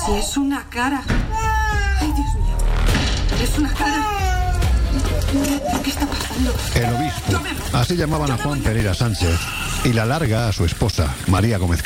Si es una cara. Ay, Dios mío. Es una cara. ¿Qué está pasando? El obispo. Así llamaban a Juan Pereira Sánchez y la larga a su esposa, María Gómez.